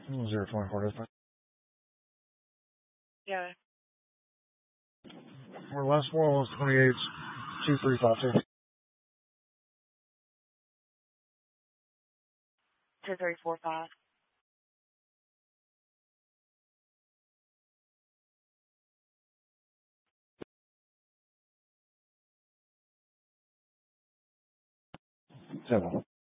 024 dispatch. Yeah. Our last one was 28 2352. 2345. Seven.